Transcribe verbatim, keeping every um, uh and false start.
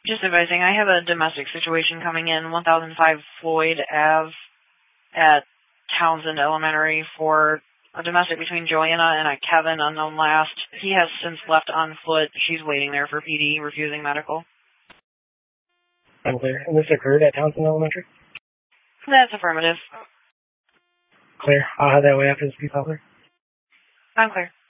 Just advising, I have a domestic situation coming in, one thousand five Floyd Avenue at Townsend Elementary for a domestic between Joanna and a Kevin, unknown last. He has since left on foot. She's waiting there for P D, refusing medical. Unclear. And this occurred at Townsend Elementary? That's affirmative. Clear. I'll have that way after this piece, officer. I'm clear.